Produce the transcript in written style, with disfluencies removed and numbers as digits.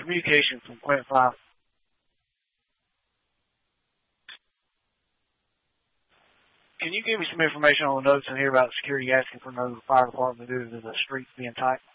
communication from Plant 5. Can you give me some information on the notes in here about security asking for no fire department due to the streets being tight?